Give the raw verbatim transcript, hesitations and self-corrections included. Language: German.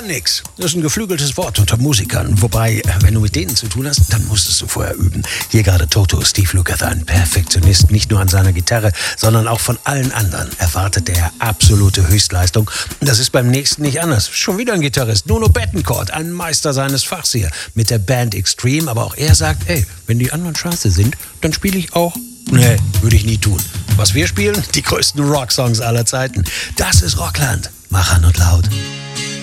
kann nix. Das ist ein geflügeltes Wort unter Musikern. Wobei, wenn du mit denen zu tun hast, dann musstest du vorher üben. Hier gerade Toto, Steve Lukather, ein Perfektionist, nicht nur an seiner Gitarre, sondern auch von allen anderen erwartet er absolute Höchstleistung. Das ist beim nächsten nicht anders. Schon wieder ein Gitarrist, Nuno Bettencourt, ein Meister seines Fachs hier mit der Band Extreme. Aber auch er sagt, ey, wenn die anderen scheiße sind, dann spiele ich auch. Nee, würde ich nie tun. Was wir spielen? Die größten Rocksongs aller Zeiten. Das ist Rockland. Mach an und laut.